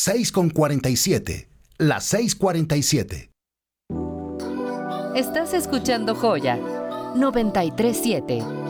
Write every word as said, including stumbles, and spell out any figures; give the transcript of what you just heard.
seis con cuarenta y siete. Las seis cuarenta y siete. Estás escuchando Joya noventa y tres punto siete.